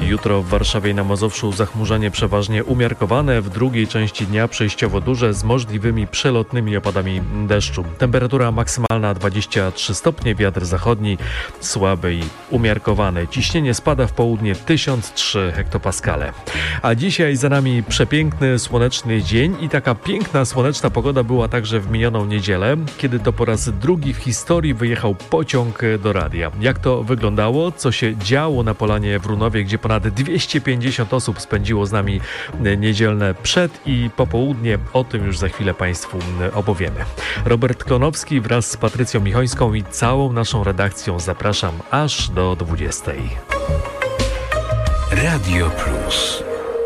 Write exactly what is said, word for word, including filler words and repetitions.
Jutro w Warszawie i na Mazowszu zachmurzenie przeważnie umiarkowane, w drugiej części dnia przejściowo duże z możliwymi przelotnymi opadami deszczu. Temperatura maksymalna dwadzieścia trzy stopnie, wiatr zachodni słaby i umiarkowany. Ciśnienie spada w południe tysiąc trzy hektopaskale. A dzisiaj za nami przepiękny, słoneczny dzień i taka piękna, słoneczna pogoda była także w minioną niedzielę, kiedy to po raz drugi w historii wyjechał pociąg do radia. Jak to wyglądało? Co się działo na Polanie w Runowie, gdzie ponad dwieście pięćdziesiąt osób spędziło z nami niedzielne przed i popołudnie? O tym już za chwilę Państwu opowiemy. Robert Klonowski wraz z Patrycją Michońską i całą naszą redakcją zapraszam aż do dwudziestej. Radio Plus.